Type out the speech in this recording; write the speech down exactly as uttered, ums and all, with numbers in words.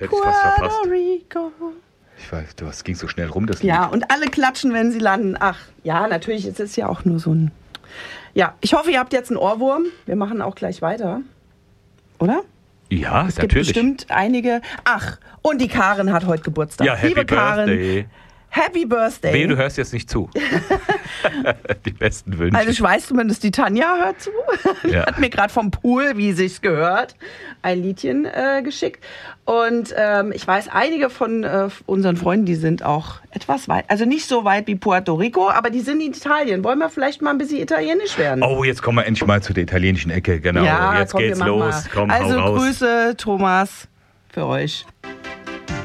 hätte ich fast verpasst. Puerto Rico. Ich weiß, du, es ging so schnell rum, das Ja, Lied. und alle klatschen, wenn sie landen. Ach, ja, natürlich, es ist ja auch nur so ein... Ja, ich hoffe, ihr habt jetzt einen Ohrwurm. Wir machen auch gleich weiter. Oder? Ja, Es natürlich. gibt bestimmt einige... Ach, und die Karen hat heute Geburtstag. Ja, Happy Liebe Karen, Birthday. Happy Birthday. Wehe, du hörst jetzt nicht zu. Die besten Wünsche. Also ich weiß zumindest, die Tanja hört zu. Die Ja. hat mir gerade vom Pool, wie sich's gehört, ein Liedchen äh, geschickt. Und ähm, ich weiß, einige von äh, unseren Freunden, die sind auch etwas weit, also nicht so weit wie Puerto Rico, aber die sind in Italien. Wollen wir vielleicht mal ein bisschen italienisch werden? Oh, jetzt kommen wir endlich mal zu der italienischen Ecke. Genau, ja, jetzt komm, wir geht's machen los. mal. Komm, also hau raus. Grüße, Thomas, für euch.